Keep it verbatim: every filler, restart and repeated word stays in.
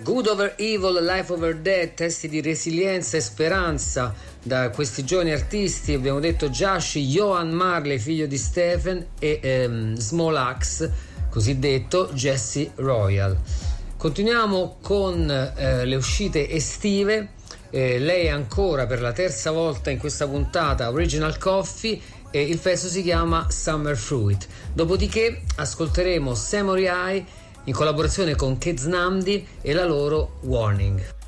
Good over Evil, Life over Death, testi di resilienza e speranza da questi giovani artisti. Abbiamo detto Josh Johan Marley, figlio di Stephen, e ehm, Small Axe, cosiddetto Jesse Royal. Continuiamo con eh, le uscite estive. Eh, lei è ancora per la terza volta in questa puntata Original Coffee e il pezzo si chiama Summer Fruit. Dopodiché ascolteremo Samurai in collaborazione con Kez Namdi e la loro Warning.